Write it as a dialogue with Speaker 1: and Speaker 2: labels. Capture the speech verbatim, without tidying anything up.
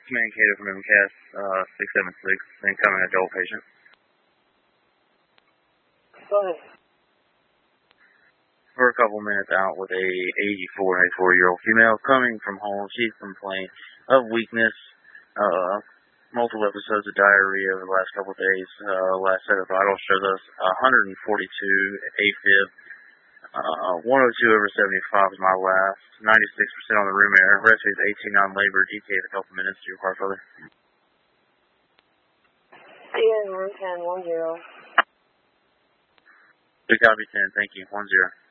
Speaker 1: communicated from M C A S uh, six seven six, incoming adult patient.
Speaker 2: Go ahead.
Speaker 1: For a couple minutes out with a eighty-four, eighty-four-year-old female coming from home. She's complained of weakness, uh, multiple episodes of diarrhea over the last couple of days. Uh, last set of vitals shows us one forty-two AFib. Uh, one oh two over seventy-five is my last. ninety-six percent on the room air. Rest is eighteen on labor. E T A in a couple minutes to your heart further.
Speaker 2: C N one ten one zero.
Speaker 1: Good copy ten. Thank you. One zero.